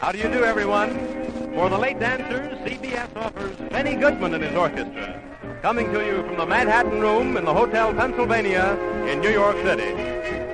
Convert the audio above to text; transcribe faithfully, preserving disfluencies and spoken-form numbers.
How do you do, everyone? For the late dancers, C B S offers Benny Goodman and his orchestra, coming to you from the Manhattan Room in the Hotel Pennsylvania in New York City.